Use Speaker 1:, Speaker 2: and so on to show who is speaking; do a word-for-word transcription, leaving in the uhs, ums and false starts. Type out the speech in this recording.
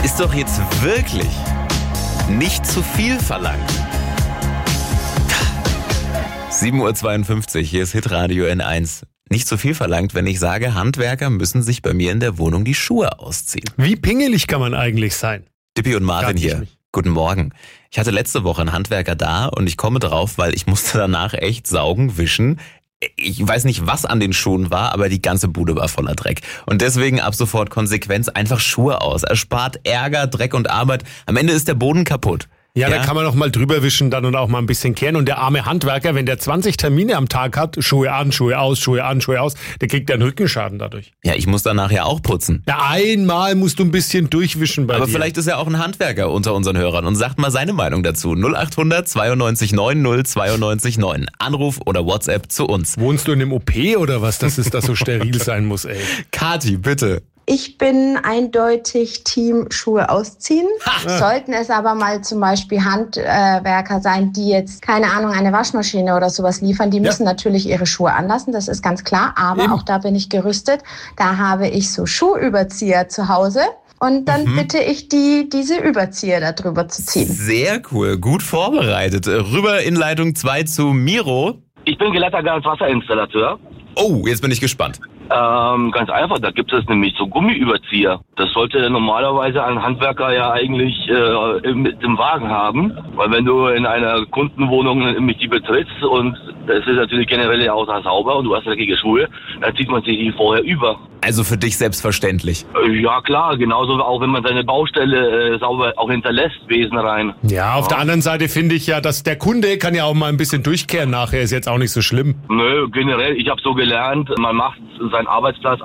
Speaker 1: Ist doch jetzt wirklich nicht zu viel verlangt. sieben Uhr zweiundfünfzig, hier ist Hitradio N eins. Nicht zu viel verlangt, wenn ich sage, Handwerker müssen sich bei mir in der Wohnung die Schuhe ausziehen.
Speaker 2: Wie pingelig kann man eigentlich sein?
Speaker 1: Dippi und Martin hier.
Speaker 2: Nicht.
Speaker 1: Guten Morgen. Ich hatte letzte Woche einen Handwerker da und ich komme drauf, weil ich musste danach echt saugen, wischen. Ich weiß nicht, was an den Schuhen war, aber die ganze Bude war voller Dreck. Und deswegen ab sofort Konsequenz einfach Schuhe aus. Erspart Ärger, Dreck und Arbeit. Am Ende ist der Boden kaputt.
Speaker 2: Ja,
Speaker 1: Ja?
Speaker 2: da kann man noch mal drüber wischen dann und auch mal ein bisschen kehren. Und der arme Handwerker, wenn der zwanzig Termine am Tag hat, Schuhe an, Schuhe aus, Schuhe an, Schuhe aus, der kriegt einen Rückenschaden dadurch.
Speaker 1: Ja, ich muss danach ja auch putzen.
Speaker 2: Ja, einmal musst du ein bisschen durchwischen bei
Speaker 1: Aber
Speaker 2: dir.
Speaker 1: vielleicht ist ja auch ein Handwerker unter unseren Hörern und sagt mal seine Meinung dazu. null acht hundert zweiundneunzig neun null zweiundneunzig neun. Anruf oder WhatsApp zu uns.
Speaker 2: Wohnst du in einem O P oder was, dass es da so steril sein muss, ey?
Speaker 1: Kati, bitte.
Speaker 3: Ich bin eindeutig Team Schuhe ausziehen. Sollten es aber mal zum Beispiel Handwerker sein, die jetzt, keine Ahnung, eine Waschmaschine oder sowas liefern, die müssen
Speaker 2: Ja.
Speaker 3: natürlich ihre Schuhe anlassen, das ist ganz klar. Aber
Speaker 2: Eben.
Speaker 3: auch da bin ich gerüstet. Da habe ich so Schuhüberzieher zu Hause. Und dann
Speaker 1: Mhm.
Speaker 3: bitte ich die, diese Überzieher da drüber zu ziehen.
Speaker 1: Sehr cool, gut vorbereitet. Rüber in Leitung zwei zu Miro.
Speaker 4: Ich bin gelernter Gaswasserinstallateur.
Speaker 1: Oh, jetzt bin ich gespannt.
Speaker 4: Ähm, ganz einfach, da gibt es nämlich so Gummiüberzieher. Das sollte normalerweise ein Handwerker ja eigentlich äh, mit dem Wagen haben. Weil wenn du in einer Kundenwohnung nämlich die betrittst und das ist natürlich generell ja außer sauber und du hast dreckige Schuhe, dann zieht man sich die vorher über.
Speaker 1: Also für dich selbstverständlich.
Speaker 4: Äh, Ja klar, genauso auch wenn man seine Baustelle äh, sauber auch hinterlässt, Wesen rein.
Speaker 2: Ja, auf der anderen Seite finde ich ja, dass der Kunde kann ja auch mal ein bisschen durchkehren nachher, ist jetzt auch nicht so schlimm.
Speaker 4: Nö, generell, ich habe so gelernt, man macht seinen Arbeitsplatz